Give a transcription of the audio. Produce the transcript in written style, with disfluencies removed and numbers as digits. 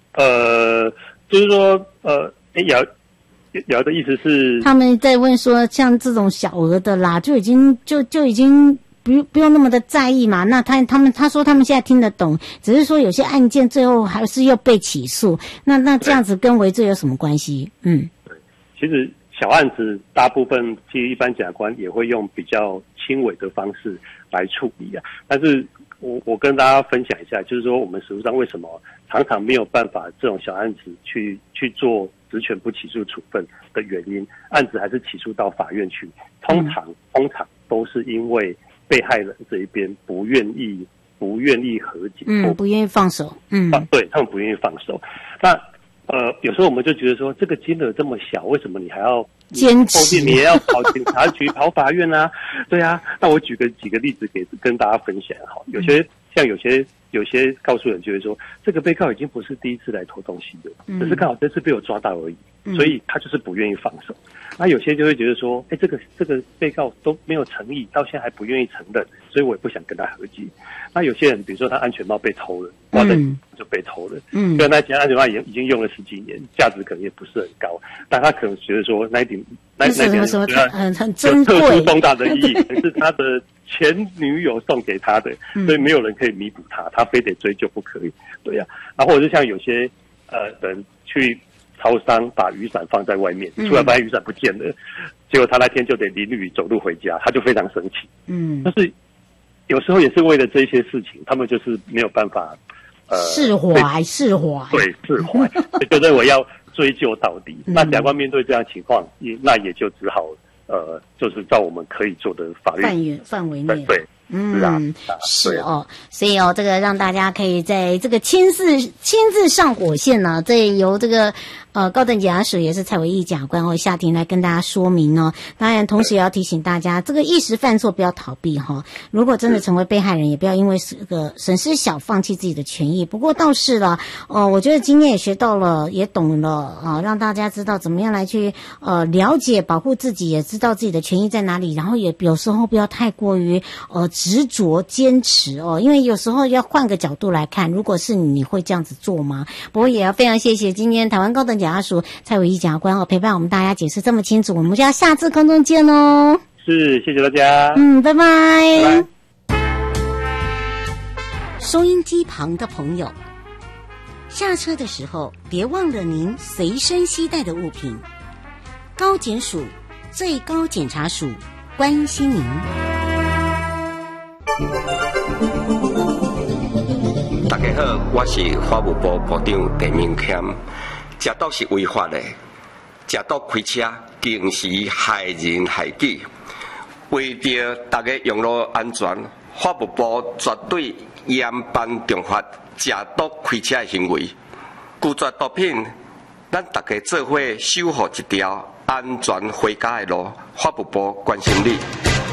就是说瑶的意思是他们在问说，像这种小额的啦，就已经不用那么的在意嘛。那他说他们现在听得懂，只是说有些案件最后还是又被起诉。那这样子跟违罪有什么关系？对， 其实小案子大部分其实一般检察官也会用比较轻微的方式来处理啊。但是我跟大家分享一下，就是说我们实务上为什么常常没有办法这种小案子去做职权不起诉处分的原因，案子还是起诉到法院去。通常都是因为被害人这一边不愿意和解， 不愿意放手， 对，他们不愿意放手。那有时候我们就觉得说，这个金额这么小，为什么你还要坚持？ 后面你也要跑警察局、跑法院啊？对啊。那我举几个例子跟大家分享哈。有些告诉人就会说，这个被告已经不是第一次来偷东西的，只是刚好这次被我抓到而已，所以他就是不愿意放手。那有些就会觉得说，这个被告都没有诚意，到现在还不愿意承认，所以我也不想跟他和解。那有些人，比如说他安全帽被偷了，挂在就被偷了，对，那其实安全帽已经用了10几年，价值可能也不是很高，但他可能觉得说那顶什么很珍贵、 特殊重大的意义，可是他的前女友送给他的，所以没有人可以弥补他非得追究不可以，对呀。然后或者是像有些人去超商把雨伞放在外面，突然发现雨伞不见了，结果他那天就得淋雨走路回家，他就非常生气。但是有时候也是为了这些事情，他们就是没有办法释怀，对，释怀， 就认为要追究到底。那检察官面对这样的情况，那也就只好就是照我们可以做的法律范围内， 对。 是哦，所以这个让大家可以在这个亲自上火线呢，这由这个高等检察署也是蔡惟义检察官下庭来跟大家说明哦。当然，同时也要提醒大家，这个一时犯错不要逃避哈。如果真的成为被害人，也不要因为这个损失小放弃自己的权益。不过倒是了，我觉得今天也学到了，也懂了啊，让大家知道怎么样来去了解保护自己，也知道自己的权益在哪里，然后也有时候不要太过于执着坚持哦，因为有时候要换个角度来看，如果是你会这样子做吗？不过也要非常谢谢今天台湾高等检察署蔡惟义检察官陪伴我们大家解释这么清楚，我们就要下次空中见哦。 是，谢谢大家。 拜拜。收音机旁的朋友，下车的时候别忘了您随身携带的物品。高检署最高检察署关心您。 大家好，我是法务部部长陈明谦。食毒是违法的，食毒开车更是害人害己。为着大家用路安全，法务部绝对严办重罚食毒开车的行为。拒绝毒品，咱大家做伙守护一条安全回家的路。法务部关心你。